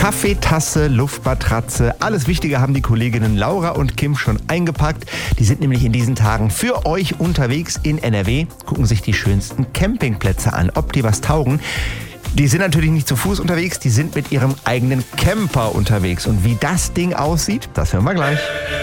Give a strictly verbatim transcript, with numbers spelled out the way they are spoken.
Kaffeetasse, Luftmatratze, alles Wichtige haben die Kolleginnen Laura und Kim schon eingepackt. Die sind nämlich in diesen Tagen für euch unterwegs in N R W, gucken sich die schönsten Campingplätze an, ob die was taugen. Die sind natürlich nicht zu Fuß unterwegs, die sind mit ihrem eigenen Camper unterwegs. Und wie das Ding aussieht, das hören wir gleich.